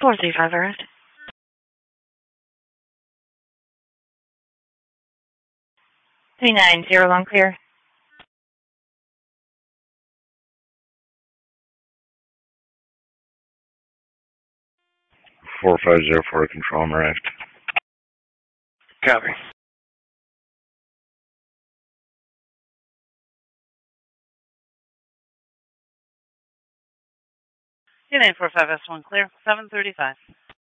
435 arrived. 390 long clear. 4504 control, I'm arrived. Copy. 2945 S1 clear. 735.